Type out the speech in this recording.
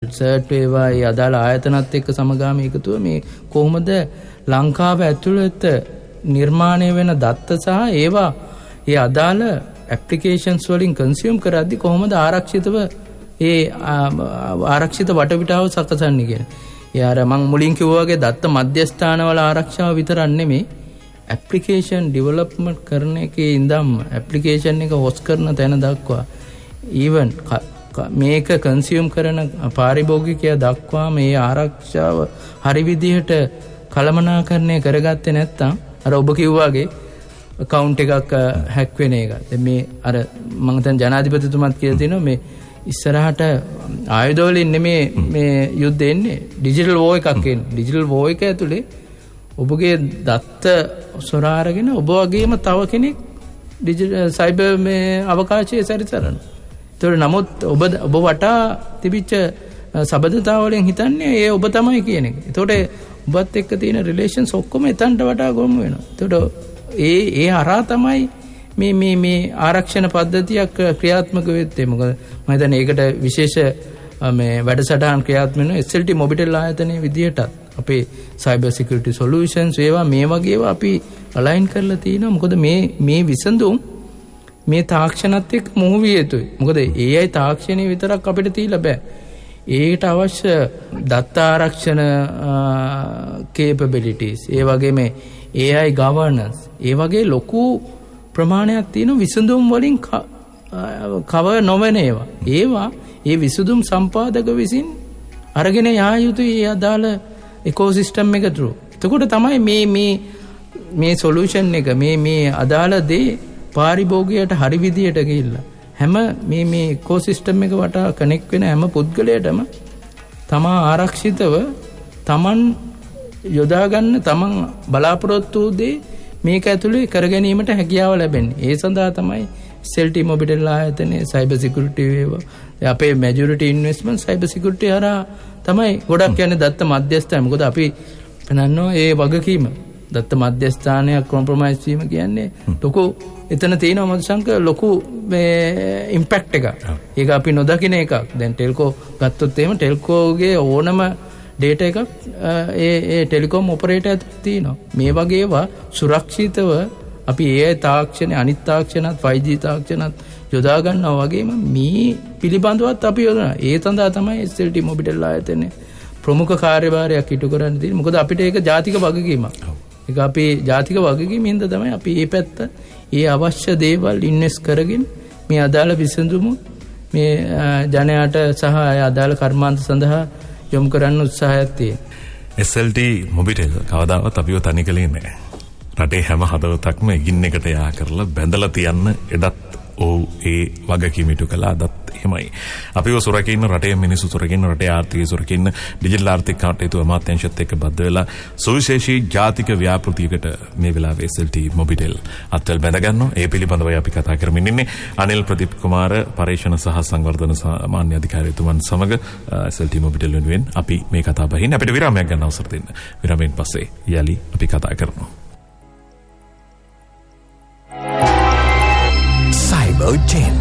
Cert වේවා ඒ අදාළ ආයතනත් එක්ක සමගාමී එකතුව මේ කොහොමද ලංකාව ඇතුළත නිර්මාණය වෙන දත්ත සහ ඒවා ඒ අදාළ ඇප්ලිකේෂන්ස් වලින් කන්සියුම් කරද්දී කොහොමද ආරක්ෂිතව ඒ ආරක්ෂිත වටපිටාව සකසන්නේ කියන. ඒ අර මම මුලින් කිව්වා වගේ දත්ත මධ්‍යස්ථානවල ආරක්ෂාව විතරක් නෙමෙයි ඇප්ලිකේෂන් ඩෙවලොප්මන්ට් කරන එකේ ඉඳන්ම ඇප්ලිකේෂන් එක හොස් කරන තැන දක්වා ඊවන් මේක කන්සියුම් කරන පාරිභෝගිකයා දක්වා මේ ආරක්ෂාව හරි විදිහට කළමනාකරණය කරගත්තේ නැත්නම් අර ඔබ කිව්වාගේ account එකක් හැක් වෙන එක. දැන් මේ අර මම හිතන ජනාධිපතිතුමත් කියලා තිනවා මේ ඉස්සරහට ආයුධ වලින් නෙමේ මේ යුද්ධ එන්නේ ඩිජිටල් වෝ එකක් එන්නේ. ඩිජිටල් වෝ එක ඇතුලේ ඔබගේ දත්ත සොරා අරගෙන ඔබ වගේම තව කෙනෙක් ඩිජිටල් සයිබර් මේ අවකාශයේ සැරිසරන. ඒතකොට නමුත් ඔබ වටා තිබිච්ච සබඳතාව වලින් හිතන්නේ ඒ ඔබ තමයි කියන එක. ඒතකොට ඔබත් එක්ක තියෙන රිලේෂන්ස් ඔක්කොම එතනට වටා ගොනු වෙනවා. ඒතකොට ඒ හරහා තමයි මේ ආරක්ෂණ පද්ධතියක් ක්‍රියාත්මක වෙත්තේ. මොකද මම හිතන්නේ ඒකට විශේෂ මේ වැඩසටහන් ක්‍රියාත්මක වෙන SLT මොබිටෙල් ආයතනයේ විදියටත් අපේ cyber security solutions ඒවා මේ වගේ ඒවා අපි අලයින් කරලා තිනවා. මොකද මේ විසඳුම් මේ තාක්ෂණත් එක්ක මොහු විය යුතුයි. මොකද AI තාක්ෂණය විතරක් අපිට තියලා බෑ. ඒකට අවශ්‍ය දත්ත ආරක්ෂණ capabilities ඒ වගේම AI governance ඒ වගේ ලොකු ප්‍රමාණයක් තියෙන විසඳුම් වලින් කවර් නොවන ඒවා ඒ විසඳුම් සම්පාදක විසින් අරගෙන යා යුතුයි ඒ අදාළ ඉකෝසිස්ටම් එක through. එතකොට තමයි මේ සොලියුෂන් එක මේ අදාළ දේ පාරිභෝගිකයට හරි විදියට ගිහිල්ලා හැම මේ ඉකෝසිස්ටම් එක වටා කනෙක්ට් වෙන හැම පුද්ගලයාටම තමා ආරක්ෂිතව තමන් යොදා ගන්න තමන් බලාපොරොත්තු වූ දේ මේක ඇතුලේ කර ගැනීමට හැකියාව ලැබෙන්නේ. ඒ සඳහා තමයි SLT මොබිටෙල් ආයතනයේ cyber security වේවා අපේ majority investment cyber security හරහා තමයි ගොඩක් යන්නේ දත්ත මධ්‍යස්ථානය. මොකද අපි පෙන්නනවා ඒ වගකීම දත්ත මධ්‍යස්ථානයක් කොම්ප්‍රොමයිස් වීම කියන්නේ ලොකු එතන තියෙනවා මధుසංක ලොකු මේ ඉම්පැක්ට් එකක්. ඒක අපි නොදකින එකක්. දැන් ටෙල්කෝ ගත්තොත් එහෙම ටෙල්කෝගේ ඕනම ඩේටා එකක් ඒ ටෙලිකොම් ඔපරේටර් ඇතුළේ තියෙනවා. මේ වගේ ඒවා සුරක්ෂිතව අපි AI තාක්ෂණ අනිත් තාක්ෂණත් 5G තාක්ෂණත් යොදා ගන්නවා වගේම මේ පිළිබඳවත් අපි යොදනවා. ඒ සඳහා තමයි SLT මොබිටෙල් ආයතනයේ ප්‍රමුඛ කාර්යභාරයක් ඉටු කරන්න තියෙන්නේ. මොකද අපිට ඒක ජාතික වගකීමක්. ඒක අපේ ජාතික වගකීමින්ද තමයි අපි මේ පැත්ත ඒ අවශ්‍ය දේවල් ඉන්වෙස්ට් කරගෙන මේ අදාළ විසඳුම මේ ජනයාට සහ අදාළ කර්මාන්ත සඳහා යොමු කරන්න උත්සාහයක් තියෙනවා. SLT මොබිටෙල් කවදාවත් අපිව තනි කලේ නැහැ. රටේ හැම හදවතක්ම එකින් එකට යා කරලා බැඳලා තියන්න එදත් ඒ වගකීම ඉටු කළා. අදත් එහෙමයි. අපිව සුරකින්න රටේ මිනිස්සු සුරකින්න රටේ ආර්ථිකය සුරකින්න ඩිජිටල් ආර්ථික කටයුතු අමාත්‍යාංශයත් එක්ක බද්ධ වෙලා සුවිශේෂී ජාතික ව්‍යාපෘතියකට මේ වෙලාවේ SLT මොබිටෙල් අත්වල බැඳ ගන්නවා. ඒ පිළිබඳවයි අපි කතා කරමින් ඉන්නේ. අනිල් ප්‍රදීප් කුමාර පරීක්ෂණ සහ සංවර්ධන සාමාන්‍ය අධිකාරියතුමන් සමග SLT මොබිටෙල් වෙනුවෙන් අපි මේ කතා බහින්න අපිට විරාමයක් ගන්න අවසර දෙන්න. විරාමයෙන් පස්සේ යලි අපි කතා කරනවා. Cyber Gen